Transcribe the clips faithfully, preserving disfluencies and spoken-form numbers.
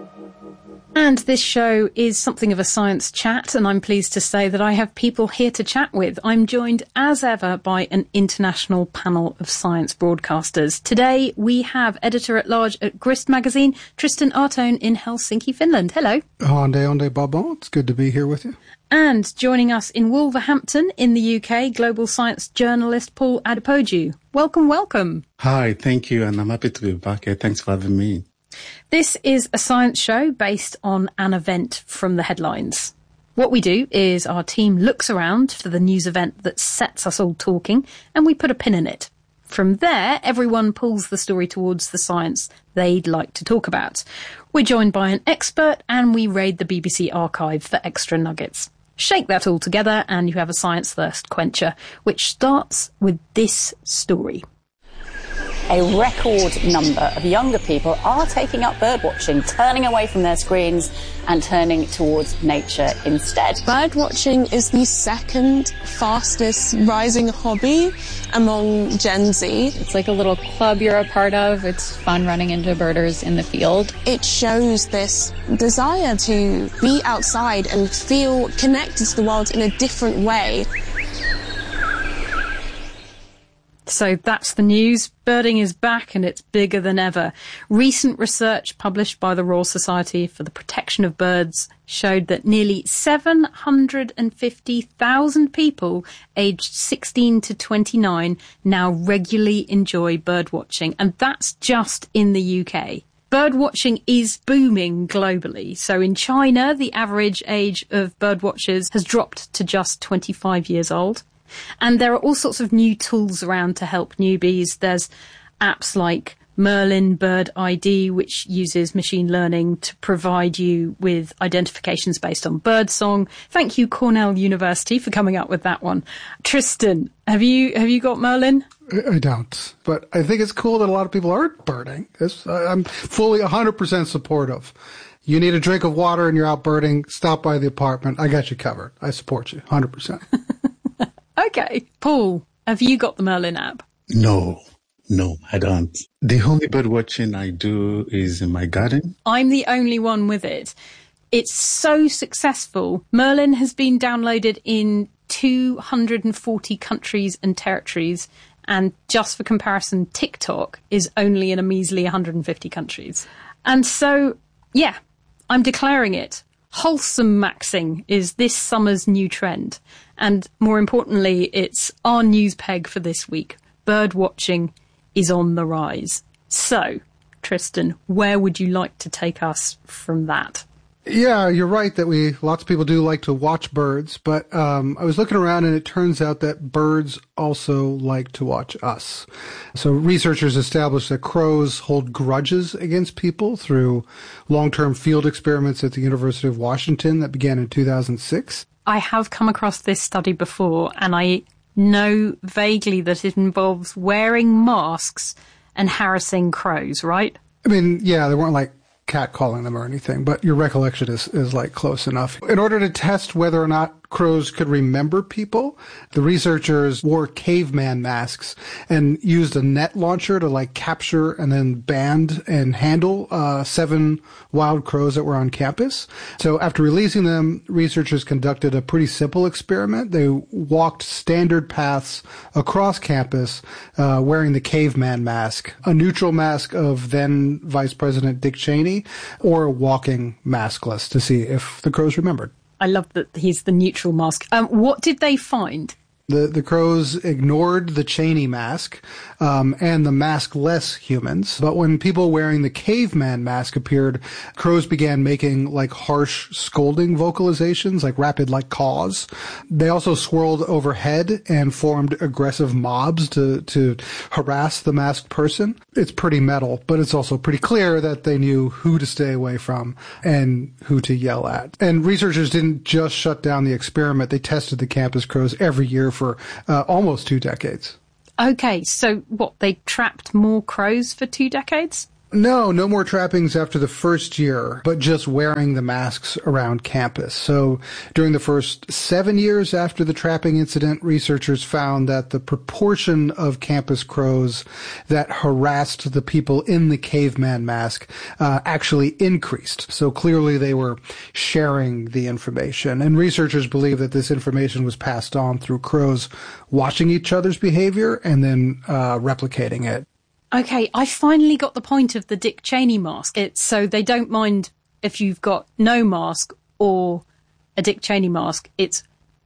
And this show is something of a science chat, and I'm pleased to say that I have people here to chat with. I'm joined, as ever, by an international panel of science broadcasters. Today, we have editor-at-large at Grist magazine, Tristan Artone in Helsinki, Finland. Hello. Onde, onde, Babon. It's good to be here with you. And joining us in Wolverhampton in the U K, global science journalist Paul Adepoju. Welcome, welcome. Hi, thank you, and I'm happy to be back here. Thanks for having me. This is a science show based on an event from the headlines. What we do is our team looks around for the news event that sets us all talking, and we put a pin in it. From there, everyone pulls the story towards the science they'd like to talk about. We're joined by an expert, and we raid the B B C archive for extra nuggets. Shake that all together, and you have a science thirst quencher, which starts with this story. A record number of younger people are taking up birdwatching, turning away from their screens and turning towards nature instead. Birdwatching is the second fastest rising hobby among Gen Z. It's like a little club you're a part of. It's fun running into birders in the field. It shows this desire to be outside and feel connected to the world in a different way. So that's the news. Birding is back and it's bigger than ever. Recent research published by the Royal Society for the Protection of Birds showed that nearly seven hundred fifty thousand people aged sixteen to twenty-nine now regularly enjoy birdwatching, and that's just in the U K. Birdwatching is booming globally. So in China, the average age of birdwatchers has dropped to just twenty-five years old. And there are all sorts of new tools around to help newbies. There's apps like Merlin Bird I D, which uses machine learning to provide you with identifications based on birdsong. Thank you, Cornell University, for coming up with that one. Tristan, have you have you got Merlin? I don't, but I think it's cool that a lot of people are birding. It's, I'm fully one hundred percent supportive. You need a drink of water and you're out birding, stop by the apartment. I got you covered. I support you one hundred percent. Okay. Paul, have you got the Merlin app? No, no, I don't. The only bird watching I do is in my garden. I'm the only one with it. It's so successful. Merlin has been downloaded in two hundred forty countries and territories. And just for comparison, TikTok is only in a measly one hundred fifty countries. And so, yeah, I'm declaring it. Wholesome maxing is this summer's new trend. And more importantly, it's our news peg for this week. Bird watching is on the rise. So, Tristan, where would you like to take us from that? Yeah, you're right that we lots of people do like to watch birds, but um, I was looking around and it turns out that birds also like to watch us. So researchers established that crows hold grudges against people through long-term field experiments at the University of Washington that began in two thousand six. I have come across this study before, and I know vaguely that it involves wearing masks and harassing crows, right? I mean, yeah, they weren't like catcalling them or anything, but your recollection is, is like close enough. In order to test whether or not crows could remember people, the researchers wore caveman masks and used a net launcher to like capture and then band and handle uh, seven wild crows that were on campus. So after releasing them, researchers conducted a pretty simple experiment. They walked standard paths across campus uh, wearing the caveman mask, a neutral mask of then Vice President Dick Cheney, or walking maskless to see if the crows remembered. I love that he's the neutral mask. Um, what did they find? The the crows ignored the Cheney mask um, and the maskless humans. But when people wearing the caveman mask appeared, crows began making like harsh scolding vocalizations, like rapid like caws. They also swirled overhead and formed aggressive mobs to, to harass the masked person. It's pretty metal, but it's also pretty clear that they knew who to stay away from and who to yell at. And researchers didn't just shut down the experiment. They tested the campus crows every year for uh, almost two decades. Okay, so what, they trapped more crows for two decades? No, no more trappings after the first year, but just wearing the masks around campus. So during the first seven years after the trapping incident, researchers found that the proportion of campus crows that harassed the people in the caveman mask uh, actually increased. So clearly they were sharing the information. And researchers believe that this information was passed on through crows watching each other's behavior and then uh, replicating it. Okay, I finally got the point of the Dick Cheney mask. It's so they don't mind if you've got no mask or a Dick Cheney mask. It's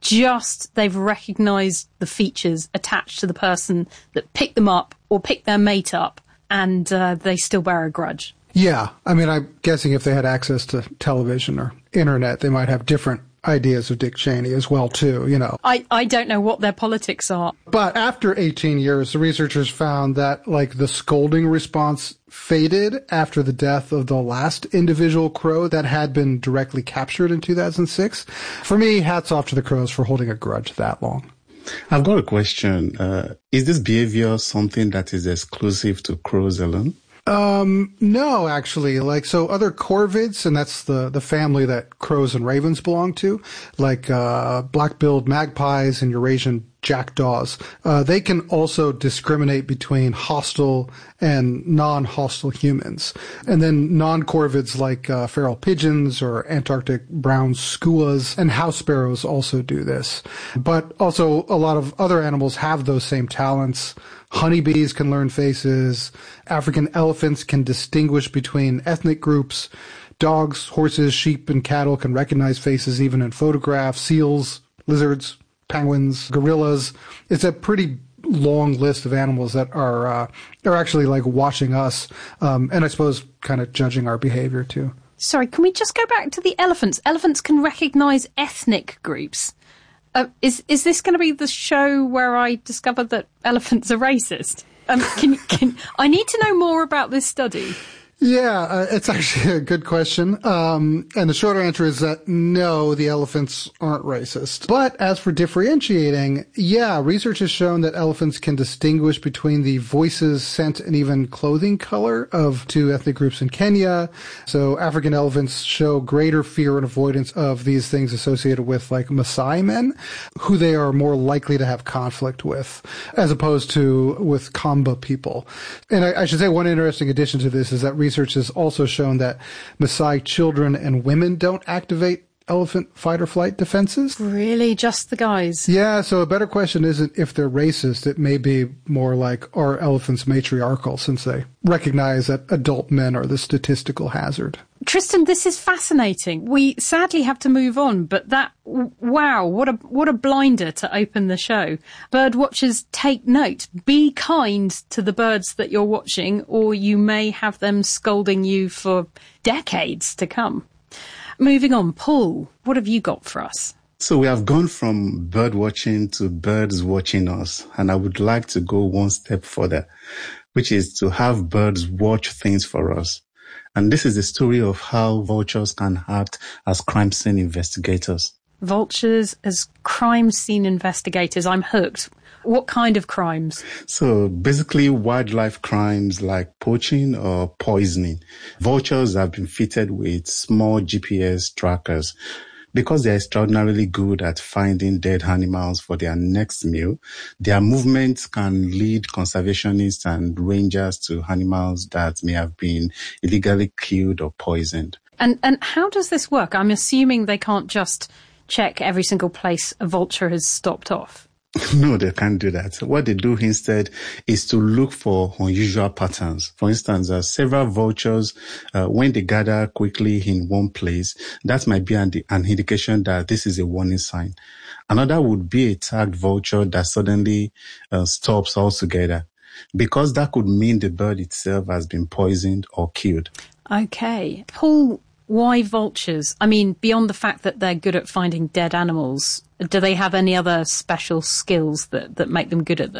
just they've recognised the features attached to the person that picked them up or picked their mate up, and uh, they still bear a grudge. Yeah, I mean, I'm guessing if they had access to television or internet, they might have different ideas of Dick Cheney as well, too, you know. I, I don't know what their politics are. But after eighteen years, the researchers found that, like, the scolding response faded after the death of the last individual crow that had been directly captured in two thousand six. For me, hats off to the crows for holding a grudge that long. I've got a question. Uh, is this behavior something that is exclusive to crows alone? Um, no, actually, like, so other corvids, and that's the, the family that crows and ravens belong to, like, uh, black-billed magpies and Eurasian jackdaws, uh, they can also discriminate between hostile and non-hostile humans. And then non-corvids like uh, feral pigeons or Antarctic brown skuas and house sparrows also do this. But also a lot of other animals have those same talents. Honeybees can learn faces. African elephants can distinguish between ethnic groups. Dogs, horses, sheep, and cattle can recognize faces even in photographs. Seals, lizards, penguins, gorillas. It's a pretty long list of animals that are uh, are actually like watching us, um, and I suppose kind of judging our behavior too. Sorry, can we just go back to the elephants? Elephants can recognise ethnic groups. Uh, is is this going to be the show where I discover that elephants are racist? Um, can can I need to know more about this study? Yeah, uh, it's actually a good question. Um, and the shorter answer is that no, the elephants aren't racist. But as for differentiating, yeah, research has shown that elephants can distinguish between the voices, scent, and even clothing color of two ethnic groups in Kenya. So African elephants show greater fear and avoidance of these things associated with, like, Maasai men, who they are more likely to have conflict with, as opposed to with Kamba people. And I, I should say one interesting addition to this is that research Research has also shown that Maasai children and women don't activate elephant fight or flight defenses. Really? Just the guys? Yeah, so a better question isn't if they're racist. It may be more like, are elephants matriarchal, since they recognize that adult men are the statistical hazard. Tristan, this is fascinating. We sadly have to move on, but that, wow, what a what a blinder to open the show. Bird watchers, take note. Be kind to the birds that you're watching, or you may have them scolding you for decades to come. Moving on, Paul, what have you got for us? So we have gone from bird watching to birds watching us, and I would like to go one step further, which is to have birds watch things for us. And this is the story of how vultures can act as crime scene investigators. Vultures as crime scene investigators. I'm hooked. What kind of crimes? So basically wildlife crimes like poaching or poisoning. Vultures have been fitted with small G P S trackers. Because they're extraordinarily good at finding dead animals for their next meal, their movements can lead conservationists and rangers to animals that may have been illegally killed or poisoned. And and how does this work? I'm assuming they can't just check every single place a vulture has stopped off. No, they can't do that. What they do instead is to look for unusual patterns. For instance, uh, several vultures, uh, when they gather quickly in one place, that might be an, an indication that this is a warning sign. Another would be a tagged vulture that suddenly uh, stops altogether, because that could mean the bird itself has been poisoned or killed. Okay. Paul, why vultures? I mean, beyond the fact that they're good at finding dead animals, do they have any other special skills that, that make them good at this?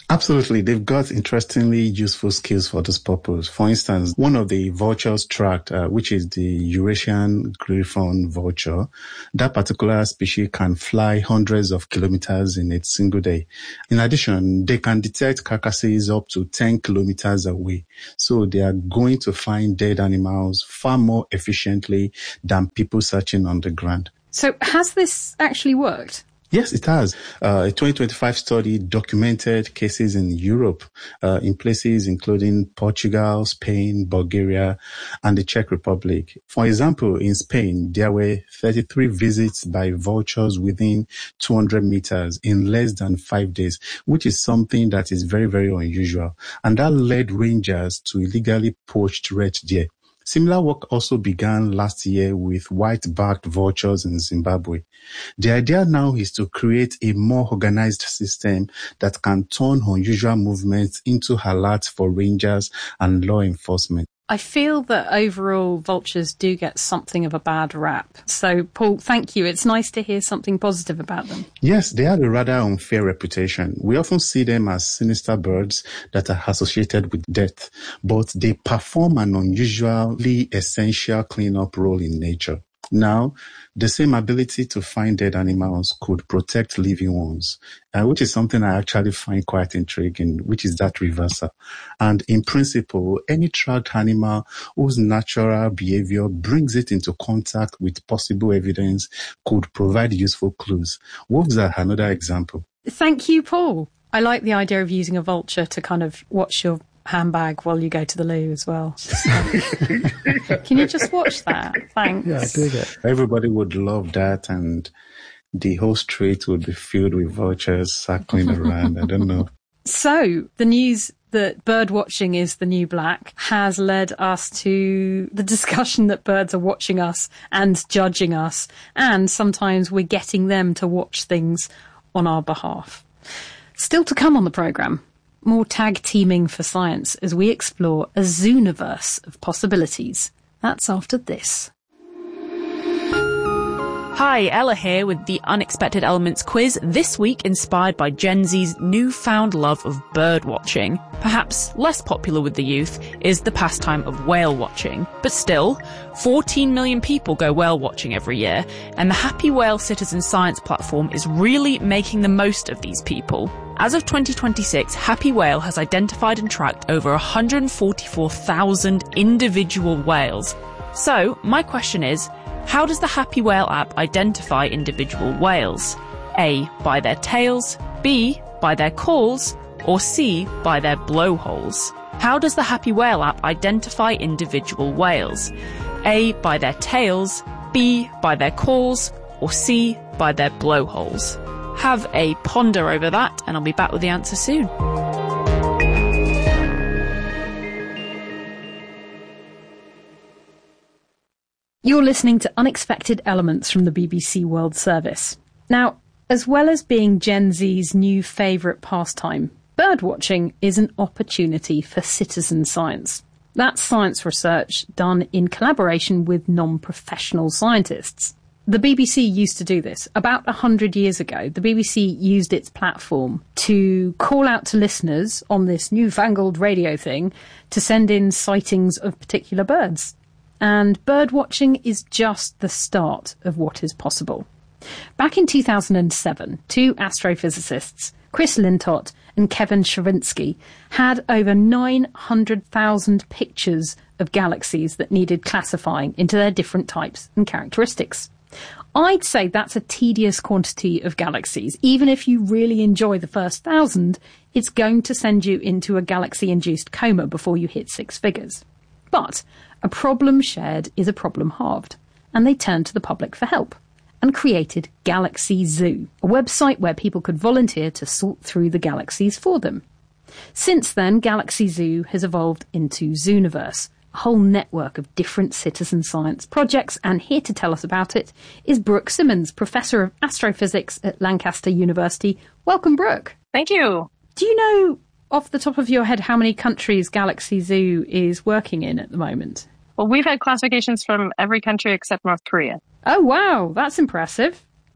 Absolutely. They've got interestingly useful skills for this purpose. For instance, one of the vultures tracked, uh, which is the Eurasian griffon vulture, that particular species can fly hundreds of kilometers in a single day. In addition, they can detect carcasses up to ten kilometers away. So they are going to find dead animals far more efficiently than people searching on the ground. So has this actually worked? Yes, it has. Uh, a twenty twenty-five study documented cases in Europe, uh, in places including Portugal, Spain, Bulgaria, and the Czech Republic. For example, in Spain, there were thirty-three visits by vultures within two hundred meters in less than five days, which is something that is very, very unusual. And that led rangers to illegally poached red deer. Similar work also began last year with white-backed vultures in Zimbabwe. The idea now is to create a more organized system that can turn unusual movements into alerts for rangers and law enforcement. I feel that overall vultures do get something of a bad rap. So, Paul, thank you. It's nice to hear something positive about them. Yes, they have a rather unfair reputation. We often see them as sinister birds that are associated with death, but they perform an unusually essential cleanup role in nature. Now, the same ability to find dead animals could protect living ones, uh, which is something I actually find quite intriguing, which is that reversal. And in principle, any tracked animal whose natural behavior brings it into contact with possible evidence could provide useful clues. Wolves are another example. Thank you, Paul. I like the idea of using a vulture to kind of watch your handbag while you go to the loo as well. Can you just watch that? Thanks. Yeah, I dig it. Everybody would love that, and the whole street would be filled with vultures circling around. I don't know. So, the news that bird watching is the new black has led us to the discussion that birds are watching us and judging us, and sometimes we're getting them to watch things on our behalf. Still to come on the programme, more tag teaming for science as we explore a zooniverse of possibilities. That's after this. Hi, Ella here with the Unexpected Elements quiz, this week inspired by Gen Z's newfound love of bird watching. Perhaps less popular with the youth is the pastime of whale watching. But still, fourteen million people go whale watching every year, and the Happy Whale Citizen Science platform is really making the most of these people. As of twenty twenty-six, Happy Whale has identified and tracked over one hundred forty-four thousand individual whales. So, my question is, how does the Happy Whale app identify individual whales? A. By their tails, B. By their calls, or C. By their blowholes? How does the Happy Whale app identify individual whales? A. By their tails, B. By their calls, or C. By their blowholes? Have a ponder over that, and I'll be back with the answer soon. You're listening to Unexpected Elements from the B B C World Service. Now, as well as being Gen Z's new favourite pastime, birdwatching is an opportunity for citizen science. That's science research done in collaboration with non-professional scientists. The B B C used to do this. About one hundred years ago, the B B C used its platform to call out to listeners on this newfangled radio thing to send in sightings of particular birds. And bird watching is just the start of what is possible. Back in two thousand seven, two astrophysicists, Chris Lintott and Kevin Stravinsky, had over nine hundred thousand pictures of galaxies that needed classifying into their different types and characteristics. I'd say that's a tedious quantity of galaxies. Even if you really enjoy the first thousand, it's going to send you into a galaxy-induced coma before you hit six figures. But a problem shared is a problem halved, and they turned to the public for help and created Galaxy Zoo, a website where people could volunteer to sort through the galaxies for them. Since then, Galaxy Zoo has evolved into Zooniverse, a whole network of different citizen science projects, and here to tell us about it is Brooke Simmons, Professor of Astrophysics at Lancaster University. Welcome, Brooke. Thank you. Do you know, off the top of your head, how many countries Galaxy Zoo is working in at the moment? Well, we've had classifications from every country except North Korea. Oh, wow, that's impressive.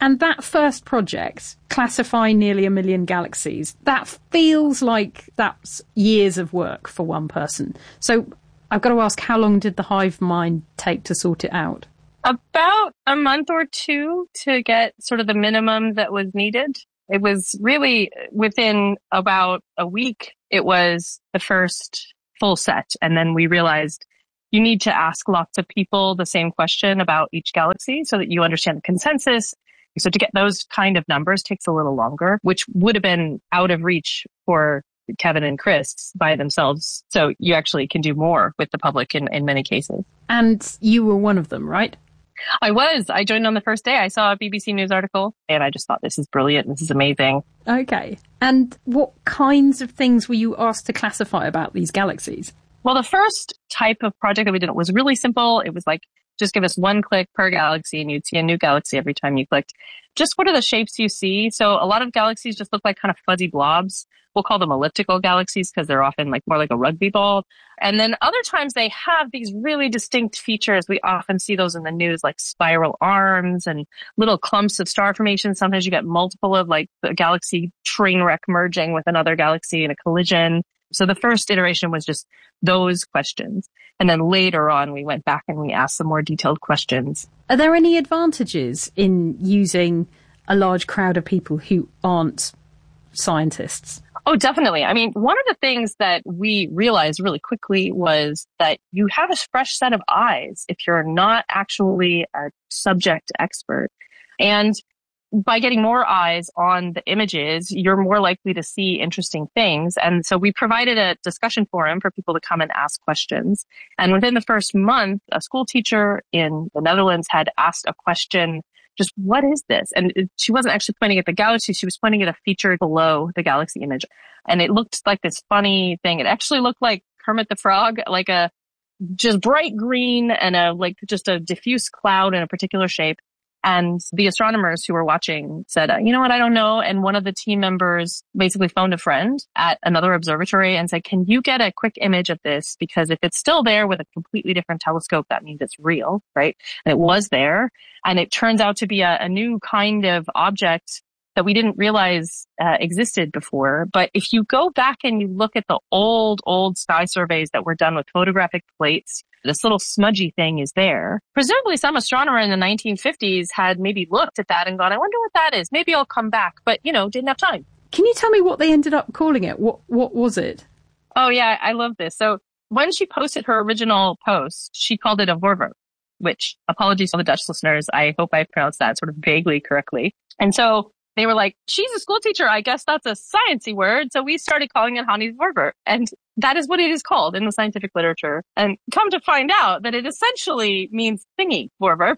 And that first project, classifying nearly a million galaxies, that feels like that's years of work for one person. So I've got to ask, how long did the hive mind take to sort it out? About a month or two to get sort of the minimum that was needed. It was really within about a week, it was the first full set. And then we realized you need to ask lots of people the same question about each galaxy so that you understand the consensus. So to get those kind of numbers takes a little longer, which would have been out of reach for Kevin and Chris by themselves. So you actually can do more with the public in, in many cases. And you were one of them, right? I was. I joined on the first day. I saw a B B C News article and I just thought, this is brilliant. This is amazing. Okay. And what kinds of things were you asked to classify about these galaxies? Well, the first type of project that we did was really simple. It was like, just give us one click per galaxy and you'd see a new galaxy every time you clicked. Just what are the shapes you see? So a lot of galaxies just look like kind of fuzzy blobs. We'll call them elliptical galaxies because they're often like more like a rugby ball. And then other times they have these really distinct features. We often see those in the news, like spiral arms and little clumps of star formation. Sometimes you get multiple of like the galaxy train wreck merging with another galaxy in a collision. So the first iteration was just those questions. And then later on, we went back and we asked some more detailed questions. Are there any advantages in using a large crowd of people who aren't scientists? Oh, definitely. I mean, one of the things that we realized really quickly was that you have a fresh set of eyes if you're not actually a subject expert. And by getting more eyes on the images, you're more likely to see interesting things. And so we provided a discussion forum for people to come and ask questions. And within the first month, a school teacher in the Netherlands had asked a question, just what is this? And it, she wasn't actually pointing at the galaxy. She was pointing at a feature below the galaxy image. And it looked like this funny thing. It actually looked like Kermit the Frog, like a just bright green and a like just a diffuse cloud in a particular shape. And the astronomers who were watching said, uh, you know what, I don't know. And one of the team members basically phoned a friend at another observatory and said, can you get a quick image of this? Because if it's still there with a completely different telescope, that means it's real, right? And it was there. And it turns out to be a, a new kind of object that we didn't realize uh, existed before. But if you go back and you look at the old, old sky surveys that were done with photographic plates, this little smudgy thing is there. Presumably some astronomer in the nineteen fifties had maybe looked at that and gone, I wonder what that is. Maybe I'll come back. But, you know, didn't have time. Can you tell me what they ended up calling it? What what was it? Oh, yeah, I love this. So when she posted her original post, she called it a Voorwerp, which, apologies to the Dutch listeners, I hope I pronounced that sort of vaguely correctly. And so they were like, she's a school teacher. I guess that's a sciencey word. So we started calling it Hannies Voorwerp. And that is what it is called in the scientific literature. And come to find out that it essentially means thingy Voorwerp.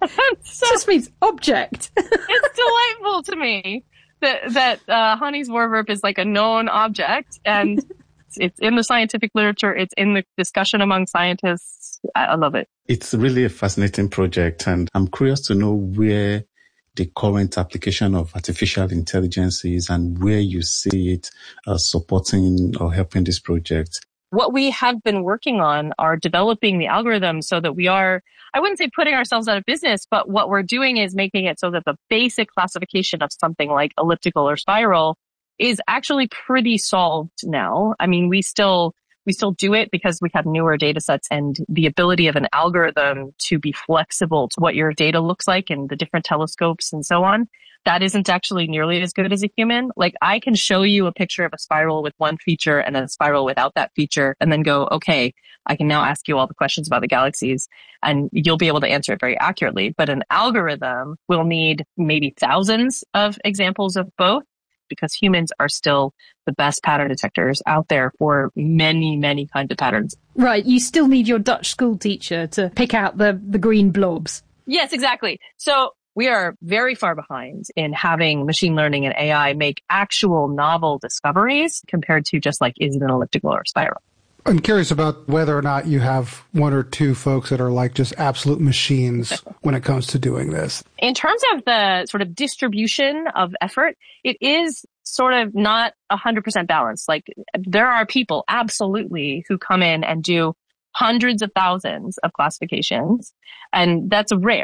So it just means object. It's delightful to me that, that uh, Hannies Voorwerp is like a known object. And it's in the scientific literature. It's in the discussion among scientists. I, I love it. It's really a fascinating project. And I'm curious to know where the current application of artificial intelligence is and where you see it uh, supporting or helping this project. What we have been working on are developing the algorithm so that we are, I wouldn't say putting ourselves out of business, but what we're doing is making it so that the basic classification of something like elliptical or spiral is actually pretty solved now. I mean, we still We still do it because we have newer data sets and the ability of an algorithm to be flexible to what your data looks like and the different telescopes and so on. That isn't actually nearly as good as a human. Like I can show you a picture of a spiral with one feature and a spiral without that feature and then go, okay, I can now ask you all the questions about the galaxies and you'll be able to answer it very accurately. But an algorithm will need maybe thousands of examples of both, because humans are still the best pattern detectors out there for many, many kinds of patterns. Right. You still need your Dutch school teacher to pick out the, the green blobs. Yes, exactly. So we are very far behind in having machine learning and A I make actual novel discoveries compared to just like, is it an elliptical or a spiral? I'm curious about whether or not you have one or two folks that are like just absolute machines when it comes to doing this. In terms of the sort of distribution of effort, it is sort of not one hundred percent balanced. Like there are people absolutely who come in and do hundreds of thousands of classifications, and that's rare.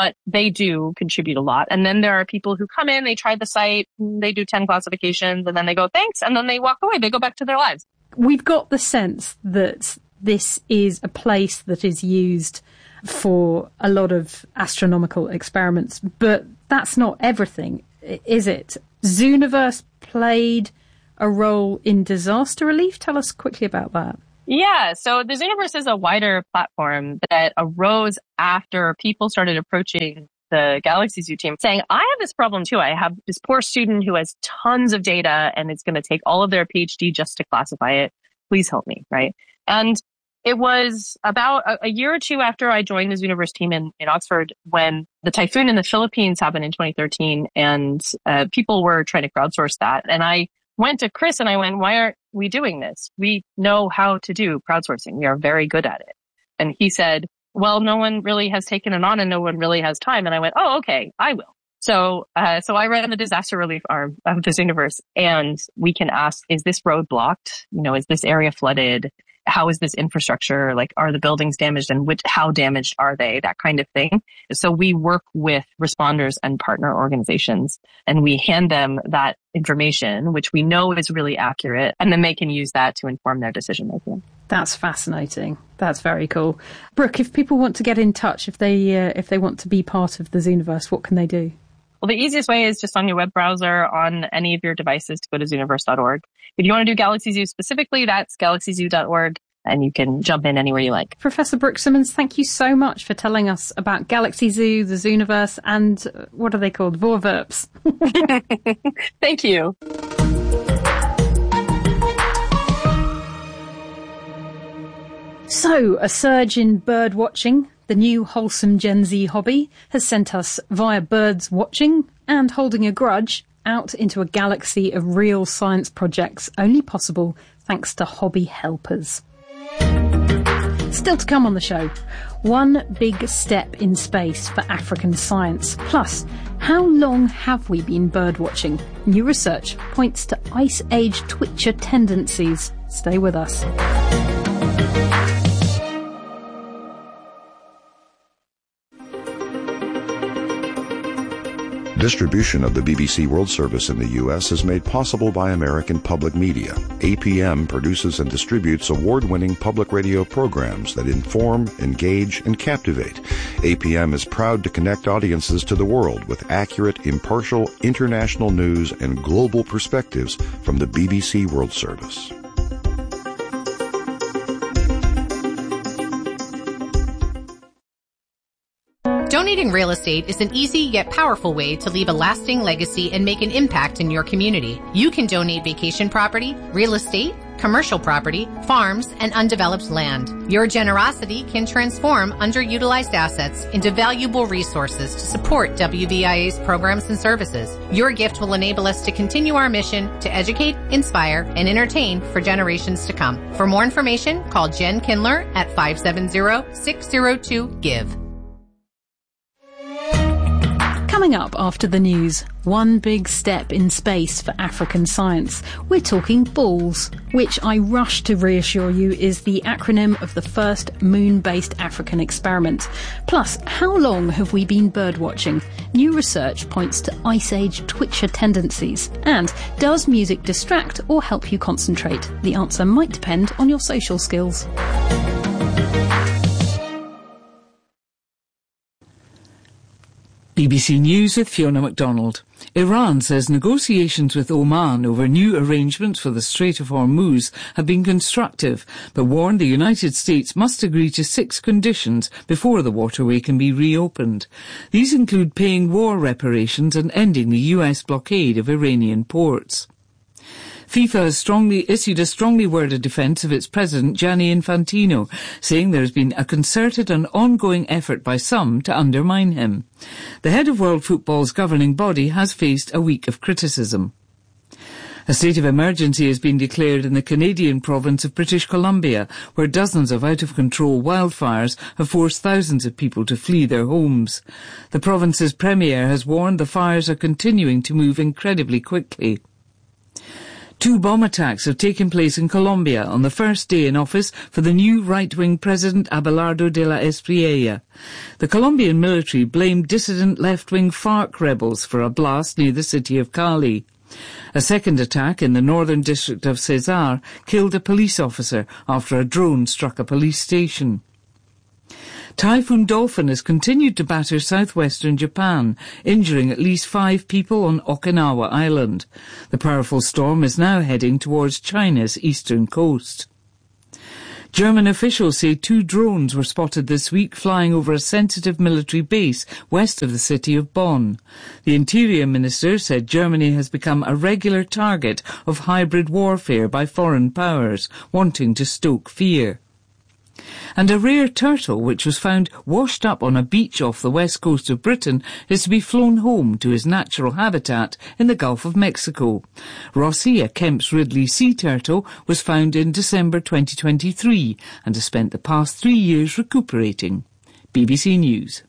but they do contribute a lot. And then there are people who come in, they try the site, they do ten classifications, and then they go, thanks, and then they walk away. They go back to their lives. We've got the sense that this is a place that is used for a lot of astronomical experiments, but that's not everything, is it? Zooniverse played a role in disaster relief. Tell us quickly about that. Yeah, so the Zooniverse is a wider platform that arose after people started approaching the Galaxy Zoo team saying, I have this problem too. I have this poor student who has tons of data and it's going to take all of their PhD just to classify it. Please help me, right? And it was about a, a year or two after I joined the Zooniverse team in, in Oxford when the typhoon in the Philippines happened in twenty thirteen, and uh, people were trying to crowdsource that. And I went to Chris and I went, why aren't we doing this? We know how to do crowdsourcing. We are very good at it. And he said, well, no one really has taken it on and no one really has time. And I went, oh, okay, I will. So, uh, so I ran the disaster relief arm of the Zooniverse, and we can ask, is this road blocked? You know, is this area flooded? How is this infrastructure? Like, are the buildings damaged, and which, how damaged are they? That kind of thing. So we work with responders and partner organizations, and we hand them that information, which we know is really accurate, and then they can use that to inform their decision making. That's fascinating. That's very cool. Brooke, if people want to get in touch, if they uh, if they want to be part of the Zooniverse, what can they do? Well, the easiest way is just on your web browser on any of your devices to go to zooniverse dot org. If you want to do Galaxy Zoo specifically, that's galaxy zoo dot org, and you can jump in anywhere you like. Professor Brooke Simmons, thank you so much for telling us about Galaxy Zoo, the Zooniverse, and uh, what are they called? Vorverps. Thank you. So, a surge in bird watching, the new wholesome Gen Z hobby, has sent us via birds watching and holding a grudge out into a galaxy of real science projects only possible thanks to hobby helpers. Still to come on the show, one big step in space for African science. Plus, how long have we been bird watching? New research points to Ice Age twitcher tendencies. Stay with us. Distribution of the B B C World Service in the U S is made possible by American Public Media. A P M produces and distributes award-winning public radio programs that inform, engage, and captivate. A P M is proud to connect audiences to the world with accurate, impartial, international news and global perspectives from the B B C World Service. Donating real estate is an easy yet powerful way to leave a lasting legacy and make an impact in your community. You can donate vacation property, real estate, commercial property, farms, and undeveloped land. Your generosity can transform underutilized assets into valuable resources to support W V I A's programs and services. Your gift will enable us to continue our mission to educate, inspire, and entertain for generations to come. For more information, call Jen Kindler at five seven zero, six zero two, GIVE. Coming up after the news, one big step in space for African science. We're talking BALLS, which I rush to reassure you is the acronym of the first moon-based African experiment. Plus, how long have we been birdwatching? New research points to Ice Age twitcher tendencies. And does music distract or help you concentrate? The answer might depend on your social skills. B B C News with Fiona MacDonald. Iran says negotiations with Oman over new arrangements for the Strait of Hormuz have been constructive, but warned the United States must agree to six conditions before the waterway can be reopened. These include paying war reparations and ending the U S blockade of Iranian ports. FIFA has strongly issued a strongly worded defence of its president, Gianni Infantino, saying there has been a concerted and ongoing effort by some to undermine him. The head of world football's governing body has faced a week of criticism. A state of emergency has been declared in the Canadian province of British Columbia, where dozens of out-of-control wildfires have forced thousands of people to flee their homes. The province's premier has warned the fires are continuing to move incredibly quickly. Two bomb attacks have taken place in Colombia on the first day in office for the new right-wing president Abelardo de la Espriella. The Colombian military blamed dissident left-wing FARC rebels for a blast near the city of Cali. A second attack in the northern district of Cesar killed a police officer after a drone struck a police station. Typhoon Dolphin has continued to batter southwestern Japan, injuring at least five people on Okinawa Island. The powerful storm is now heading towards China's eastern coast. German officials say two drones were spotted this week flying over a sensitive military base west of the city of Bonn. The Interior Minister said Germany has become a regular target of hybrid warfare by foreign powers, wanting to stoke fear. And a rare turtle, which was found washed up on a beach off the west coast of Britain, is to be flown home to his natural habitat in the Gulf of Mexico. Rossi, a Kemp's Ridley sea turtle, was found in December twenty twenty-three and has spent the past three years recuperating. B B C News.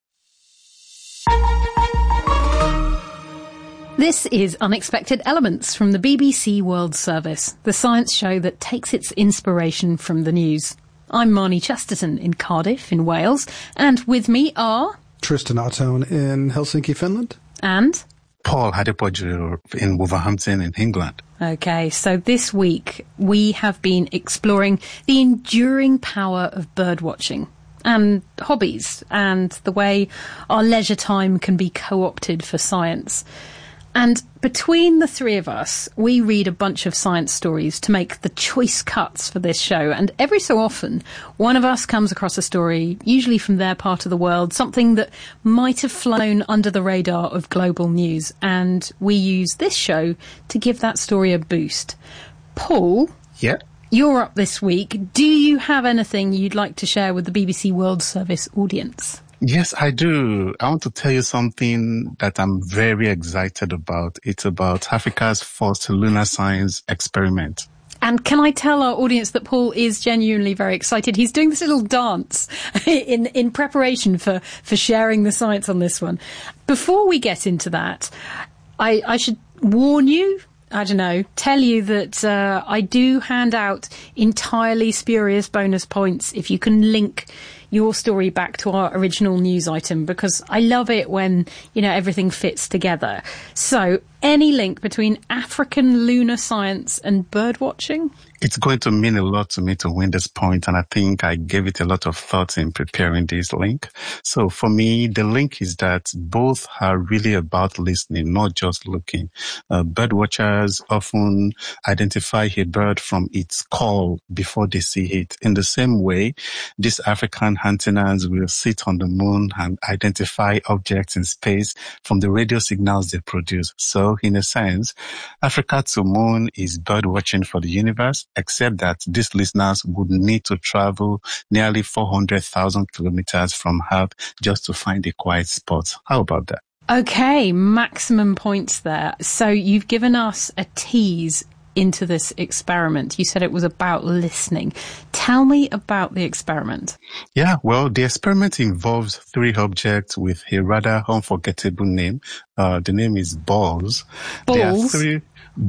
This is Unexpected Elements from the B B C World Service, the science show that takes its inspiration from the news. I'm Marnie Chesterton in Cardiff, in Wales, and with me are... Tristan Ottone in Helsinki, Finland. And... Paul Hadepoju in Wolverhampton in England. Okay, so this week we have been exploring the enduring power of birdwatching and hobbies and the way our leisure time can be co-opted for science. And between the three of us, we read a bunch of science stories to make the choice cuts for this show. And every so often, one of us comes across a story, usually from their part of the world, something that might have flown under the radar of global news. And we use this show to give that story a boost. Paul? Yeah? You're up this week. Do you have anything you'd like to share with the B B C World Service audience? Yes, I do. I want to tell you something that I'm very excited about. It's about Africa's first lunar science experiment. And can I tell our audience that Paul is genuinely very excited? He's doing this little dance in in preparation for, for sharing the science on this one. Before we get into that, I, I should warn you, I don't know, tell you that uh, I do hand out entirely spurious bonus points if you can link your story back to our original news item, because I love it when, you know, everything fits together. So, any link between African lunar science and birdwatching? It's going to mean a lot to me to win this point, and I think I gave it a lot of thought in preparing this link. So for me, the link is that both are really about listening, not just looking. Uh, bird watchers often identify a bird from its call before they see it. In the same way, these African antennas will sit on the moon and identify objects in space from the radio signals they produce. So in a sense, Africa to Moon is bird watching for the universe, except that these listeners would need to travel nearly four hundred thousand kilometers from Earth just to find a quiet spot. How about that? Okay, maximum points there. So you've given us a tease into this experiment. You said it was about listening. Tell me about the experiment. Yeah, well, the experiment involves three objects with a rather unforgettable name. Uh, the name is balls. Balls? There are three...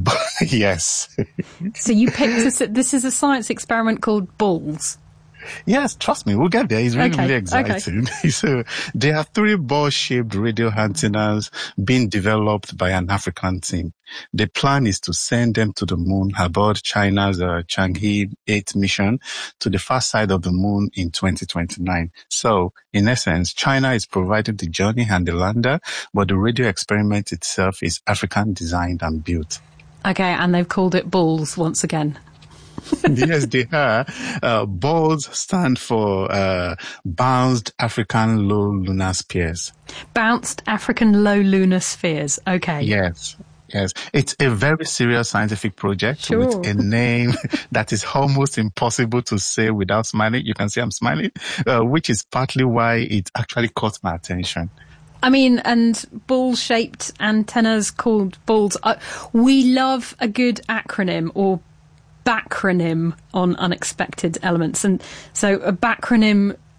Yes. So you picked this, this is a science experiment called balls. Yes, trust me, we'll get there. It's really, okay. really exciting. Okay. So there are three ball-shaped radio antennas being developed by an African team. The plan is to send them to the moon aboard China's uh, Chang'e eight mission to the far side of the moon in twenty twenty-nine. So, in essence, China is providing the journey and the lander, but the radio experiment itself is African designed and built. Okay, and they've called it balls once again. Yes, they are. Uh, BALLS stand for uh, Bounced African Low Lunar Spheres. Bounced African Low Lunar Spheres. Okay. Yes. Yes. It's a very serious scientific project sure. with a name that is almost impossible to say without smiling. You can see I'm smiling, uh, which is partly why it actually caught my attention. I mean, and ball-shaped antennas called balls. Uh, we love a good acronym or backronym on Unexpected Elements. And so a backronym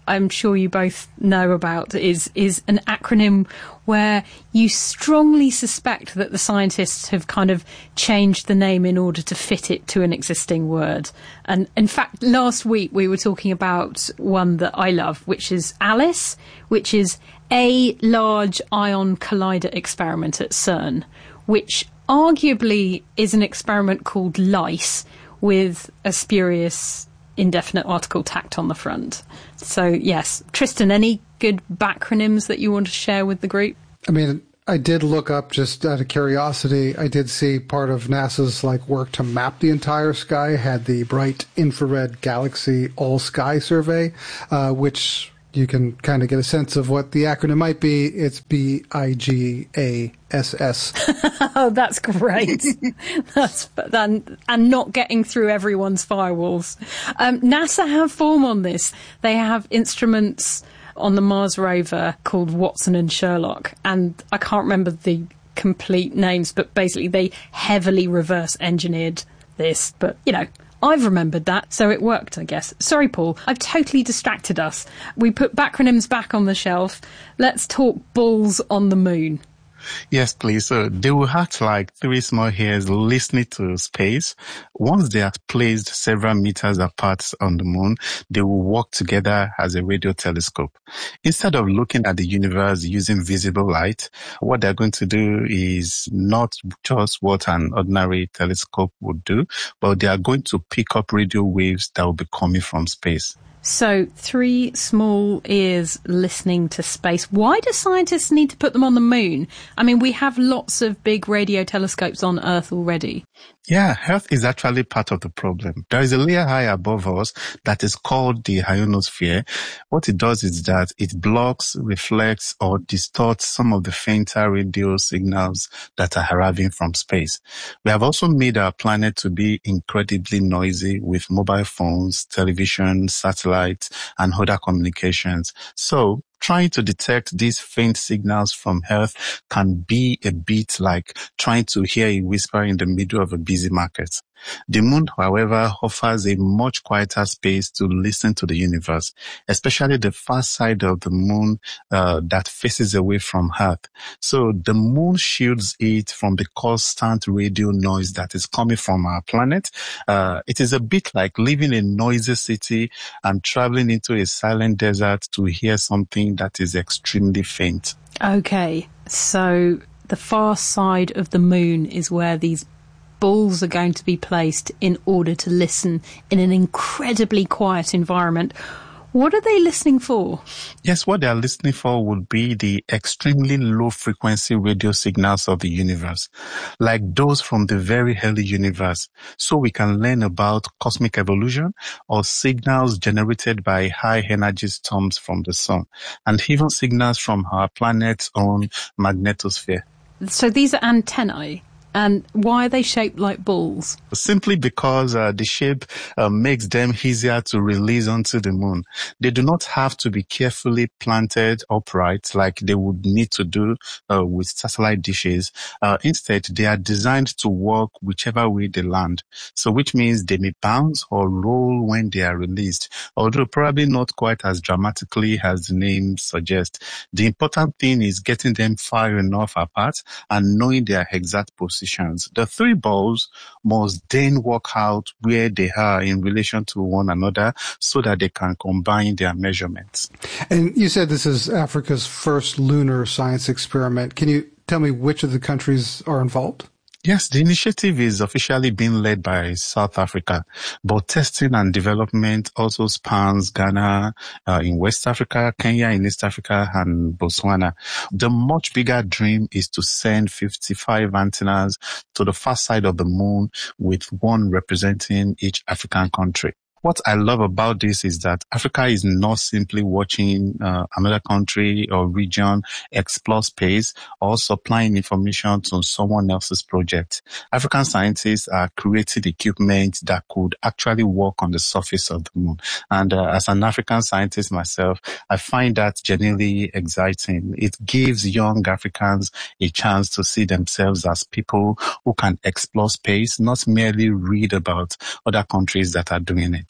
I'm sure you both know about is is an acronym where you strongly suspect that the scientists have kind of changed the name in order to fit it to an existing word. And in fact, last week we were talking about one that I love, which is ALICE, which is a Large Ion Collider Experiment at CERN, which arguably is an experiment called LICE with a spurious indefinite article tacked on the front. So, yes. Tristan, any good backronyms that you want to share with the group? I mean, I did look up just out of curiosity. I did see part of NASA's like work to map the entire sky had the Bright Infrared Galaxy All Sky Survey, uh, which you can kind of get a sense of what the acronym might be. It's B I G A S S. Oh, that's great. That's and, and not getting through everyone's firewalls. Um, NASA have form on this. They have instruments on the Mars rover called Watson and Sherlock, and I can't remember the complete names, but basically they heavily reverse engineered this. But, you know, I've remembered that, so it worked, I guess. Sorry, Paul, I've totally distracted us. We put backronyms back on the shelf. Let's talk balls on the moon. Yes, please. So they will act like three small hairs listening to space. Once they are placed several meters apart on the moon, they will work together as a radio telescope. Instead of looking at the universe using visible light, what they're going to do is not just what an ordinary telescope would do, but they are going to pick up radio waves that will be coming from space. So, three small ears listening to space. Why do scientists need to put them on the moon? I mean, we have lots of big radio telescopes on Earth already. Yeah, Earth is actually part of the problem. There is a layer high above us that is called the ionosphere. What it does is that it blocks, reflects, or distorts some of the fainter radio signals that are arriving from space. We have also made our planet to be incredibly noisy with mobile phones, television, satellites, and other communications. So, trying to detect these faint signals from Earth can be a bit like trying to hear a whisper in the middle of a busy market. The moon, however, offers a much quieter space to listen to the universe, especially the far side of the moon uh, that faces away from Earth. So the moon shields it from the constant radio noise that is coming from our planet. Uh, it is a bit like living in a noisy city and traveling into a silent desert to hear something that is extremely faint. Okay, so the far side of the moon is where these balls are going to be placed in order to listen in an incredibly quiet environment. What are they listening for? Yes, what they are listening for would be the extremely low frequency radio signals of the universe, like those from the very early universe, so we can learn about cosmic evolution or signals generated by high energy storms from the sun, and even signals from our planet's own magnetosphere. So these are antennae. And why are they shaped like balls? Simply because uh, the shape uh, makes them easier to release onto the moon. They do not have to be carefully planted upright like they would need to do uh, with satellite dishes. Uh, instead, they are designed to work whichever way they land. So which means they may bounce or roll when they are released, although probably not quite as dramatically as the name suggests. The important thing is getting them far enough apart and knowing their exact position. The three balls must then work out where they are in relation to one another so that they can combine their measurements. And you said this is Africa's first lunar science experiment. Can you tell me which of the countries are involved? Yes, the initiative is officially being led by South Africa, but testing and development also spans Ghana uh, in West Africa, Kenya in East Africa, and Botswana. The much bigger dream is to send fifty-five antennas to the far side of the moon, with one representing each African country. What I love about this is that Africa is not simply watching uh, another country or region explore space or supplying information to someone else's project. African scientists are creating equipment that could actually work on the surface of the moon. And uh, as an African scientist myself, I find that genuinely exciting. It gives young Africans a chance to see themselves as people who can explore space, not merely read about other countries that are doing it.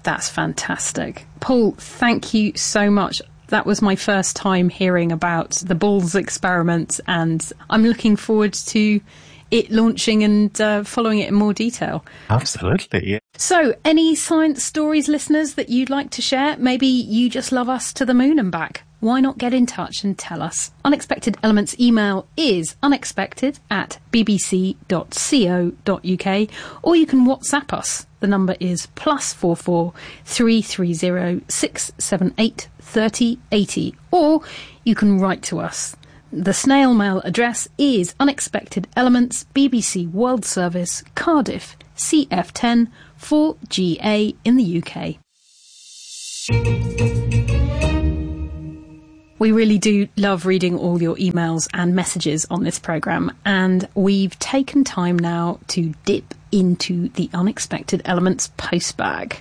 That's fantastic. Paul, thank you so much. That was my first time hearing about the Bulls experiment, and I'm looking forward to it launching and uh, following it in more detail. Absolutely, yeah. So, any science stories, listeners, that you'd like to share? Maybe you just love us to the moon and back. Why not get in touch and tell us? Unexpected Elements email is unexpected at bbc dot co dot uk, or you can WhatsApp us. The number is plus four four three three zero six seven eight thirty eighty, or you can write to us. The snail mail address is Unexpected Elements, B B C World Service, Cardiff, C F ten four G A in the U K. We really do love reading all your emails and messages on this programme, and we've taken time now to dip into the Unexpected Elements postbag.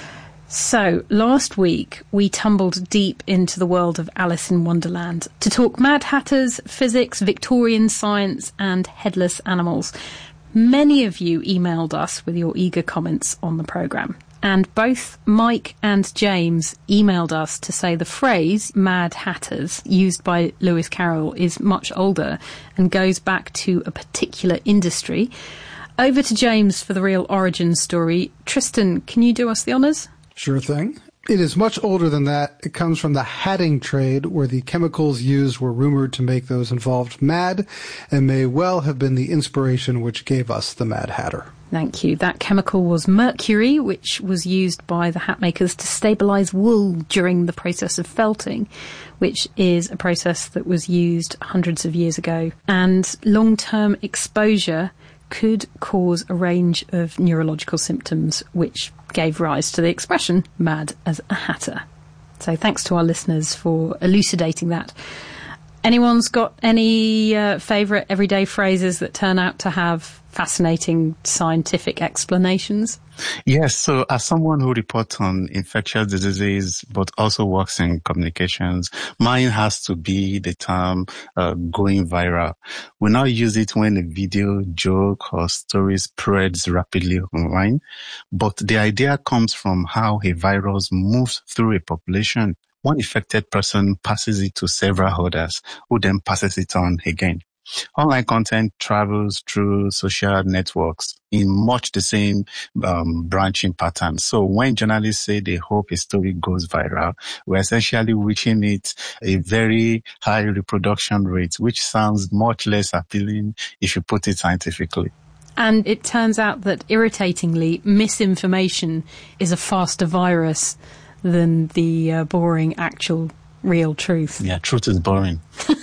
So, last week we tumbled deep into the world of Alice in Wonderland to talk Mad Hatters, physics, Victorian science and headless animals. Many of you emailed us with your eager comments on the programme. And both Mike and James emailed us to say the phrase Mad Hatters, used by Lewis Carroll, is much older and goes back to a particular industry. Over to James for the real origin story. Tristan, can you do us the honours? Sure thing. It is much older than that. It comes from the hatting trade, where the chemicals used were rumored to make those involved mad, and may well have been the inspiration which gave us the Mad Hatter. Thank you. That chemical was mercury, which was used by the hat makers to stabilise wool during the process of felting, which is a process that was used hundreds of years ago. And long-term exposure could cause a range of neurological symptoms, which gave rise to the expression mad as a hatter. So thanks to our listeners for elucidating that. Anyone's got any uh, favourite everyday phrases that turn out to have fascinating scientific explanations? Yes, so as someone who reports on infectious diseases but also works in communications, mine has to be the term uh, going viral. We now use it when a video, joke or story spreads rapidly online, but the idea comes from how a virus moves through a population. One infected person passes it to several others, who then passes it on again. Online content travels through social networks in much the same um, branching pattern. So when journalists say they hope a story goes viral, we're essentially wishing it a very high reproduction rate, which sounds much less appealing if you put it scientifically. And it turns out that, irritatingly, misinformation is a faster virus than the uh, boring actual real truth. Yeah, truth is boring.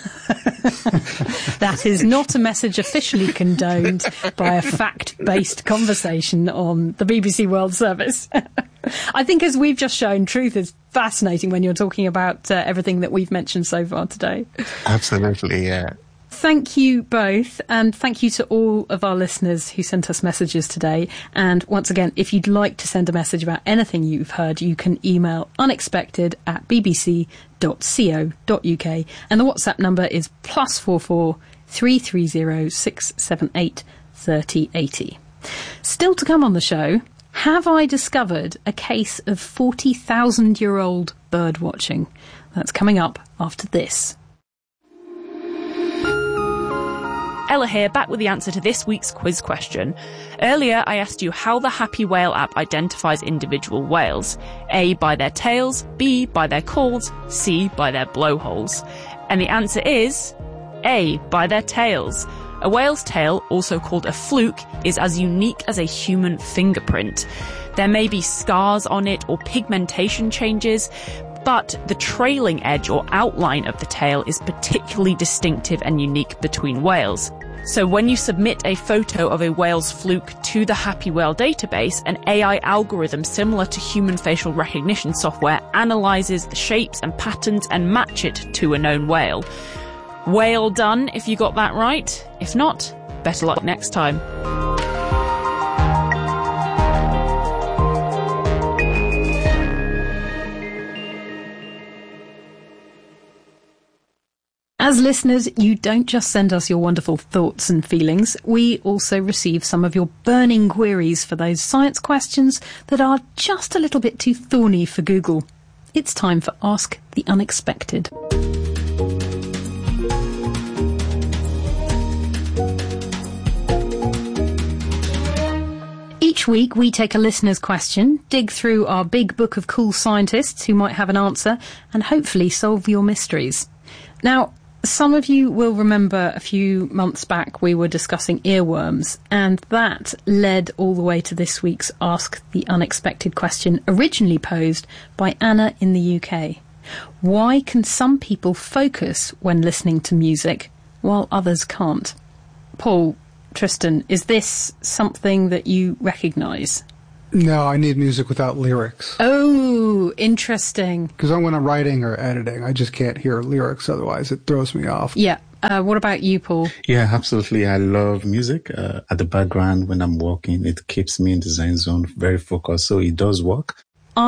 That is not a message officially condoned by a fact-based conversation on the B B C World Service. I think, as we've just shown, truth is fascinating when you're talking about uh, everything that we've mentioned so far today. Absolutely, yeah. Thank you both, and thank you to all of our listeners who sent us messages today. And once again, if you'd like to send a message about anything you've heard, you can email unexpected at bbc dot co dot uk, and the WhatsApp number is plus four four three three zero six seven eight thirty eighty. Still to come on the show, have I discovered a case of forty thousand year old bird watching? That's coming up after this. Ella here, back with the answer to this week's quiz question. Earlier, I asked you how the Happy Whale app identifies individual whales. A, by their tails, B, by their calls, C, by their blowholes. And the answer is A, by their tails. A whale's tail, also called a fluke, is as unique as a human fingerprint. There may be scars on it or pigmentation changes, but the trailing edge or outline of the tail is particularly distinctive and unique between whales. So when you submit a photo of a whale's fluke to the Happy Whale database, an A I algorithm similar to human facial recognition software analyzes the shapes and patterns and match it to a known whale. Whale done if you got that right. If not, better luck next time. As listeners, you don't just send us your wonderful thoughts and feelings. We also receive some of your burning queries for those science questions that are just a little bit too thorny for Google. It's time for Ask the Unexpected. Each week we take a listener's question, dig through our big book of cool scientists who might have an answer, and hopefully solve your mysteries. Now, some of you will remember a few months back we were discussing earworms, and that led all the way to this week's Ask the Unexpected question, originally posed by Anna in the U K. Why can some people focus when listening to music while others can't? Paul, Tristan, is this something that you recognise? No, I need music without lyrics. Oh, interesting. Because when I'm writing or editing, I just can't hear lyrics, otherwise it throws me off. Yeah. Uh, what about you, Paul? Yeah, absolutely. I love music. Uh, at the background when I'm walking, it keeps me in the Zen zone, very focused, so it does work.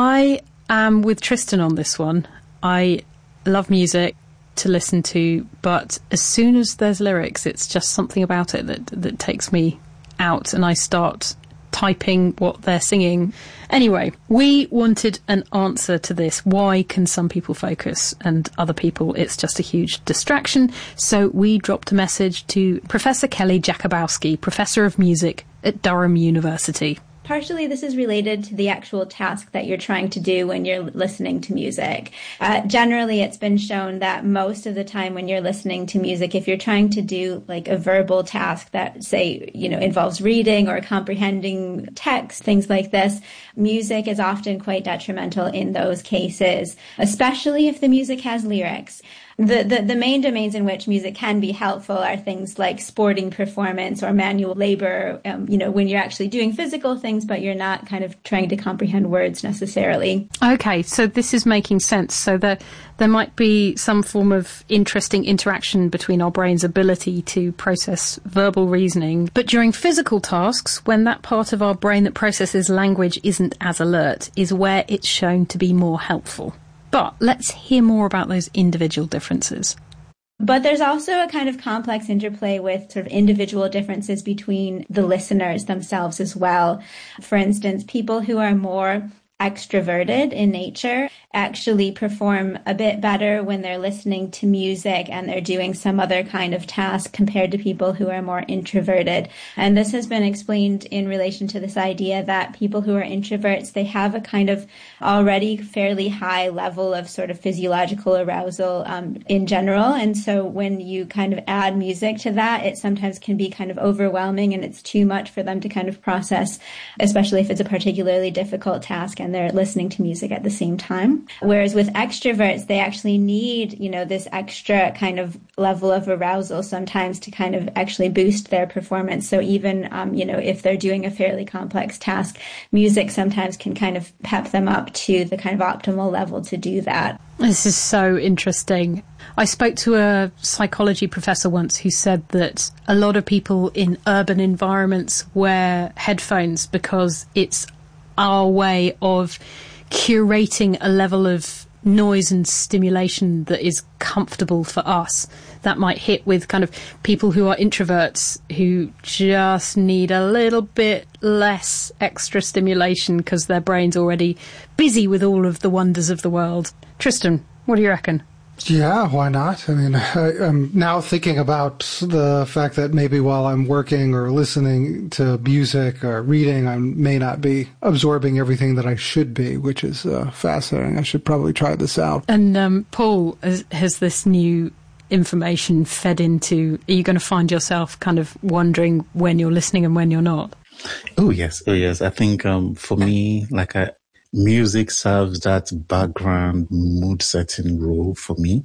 I am with Tristan on this one. I love music to listen to, but as soon as there's lyrics, it's just something about it that that takes me out, and I start typing what they're singing. Anyway, we wanted an answer to this. Why can some people focus and other people it's just a huge distraction? So we dropped a message to Professor Kelly Jakubowski, Professor of Music at Durham University. Partially, this is related to the actual task that you're trying to do when you're listening to music. Uh, generally, it's been shown that most of the time when you're listening to music, if you're trying to do like a verbal task that, say, you know, involves reading or comprehending text, things like this, music is often quite detrimental in those cases, especially if the music has lyrics. The, the, the main domains in which music can be helpful are things like sporting performance or manual labor, um, you know, when you're actually doing physical things, but you're not kind of trying to comprehend words necessarily. Okay, so this is making sense. So that there might be some form of interesting interaction between our brain's ability to process verbal reasoning. But during physical tasks, when that part of our brain that processes language isn't as alert, is where it's shown to be more helpful. But let's hear more about those individual differences. But there's also a kind of complex interplay with sort of individual differences between the listeners themselves as well. For instance, people who are more extroverted in nature actually perform a bit better when they're listening to music and they're doing some other kind of task compared to people who are more introverted. And this has been explained in relation to this idea that people who are introverts, they have a kind of already fairly high level of sort of physiological arousal um, in general. And so when you kind of add music to that, it sometimes can be kind of overwhelming and it's too much for them to kind of process, especially if it's a particularly difficult task and they're listening to music at the same time. Whereas with extroverts, they actually need, you know, this extra kind of level of arousal sometimes to kind of actually boost their performance. So even, um, you know, if they're doing a fairly complex task, music sometimes can kind of pep them up to the kind of optimal level to do that. This is so interesting. I spoke to a psychology professor once who said that a lot of people in urban environments wear headphones because it's our way of curating a level of noise and stimulation that is comfortable for us. That might hit with kind of people who are introverts who just need a little bit less extra stimulation because their brain's already busy with all of the wonders of the world. Tristan, what do you reckon? Yeah, why not? I mean, I, I'm now thinking about the fact that maybe while I'm working or listening to music or reading, I may not be absorbing everything that I should be, which is uh, fascinating. I should probably try this out. And um, Paul, has, has this new information fed into, are you going to find yourself kind of wondering when you're listening and when you're not? Oh, yes. Oh, yes. I think um, for me, like I, music serves that background mood setting role for me.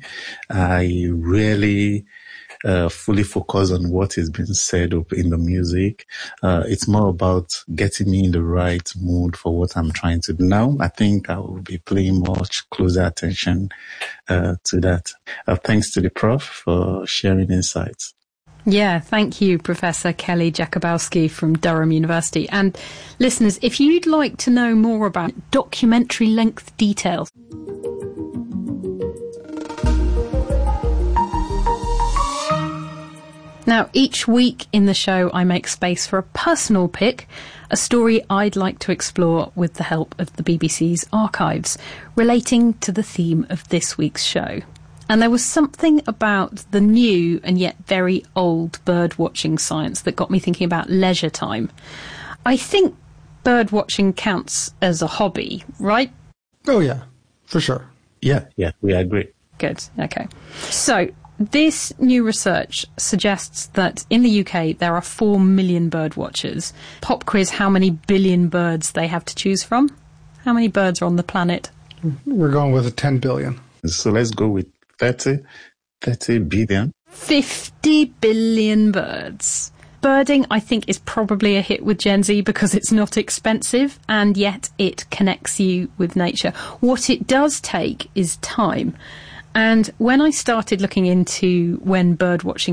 I really uh, fully focus on what is being said up in the music. Uh, it's more about getting me in the right mood for what I'm trying to do. Now, I think I will be paying much closer attention uh, to that. Uh, thanks to the prof for sharing insights. Yeah, thank you, Professor Kelly Jakubowski from Durham University. And listeners, if you'd like to know more about documentary length details, Now, each week in the show, I make space for a personal pick, a story I'd like to explore with the help of the B B C's archives, relating to the theme of this week's show. And there was something about the new and yet very old bird-watching science that got me thinking about leisure time. I think bird-watching counts as a hobby, right? Oh, yeah, for sure. Yeah, yeah, we agree. Good, okay. So, this new research suggests that in the U K there are four million bird watchers. Pop quiz, how many billion birds they have to choose from? How many birds are on the planet? We're going with a ten billion. So let's go with thirty, thirty billion. fifty billion birds. Birding, I think, is probably a hit with Gen Z because it's not expensive and yet it connects you with nature. What it does take is time. And when I started looking into when bird watching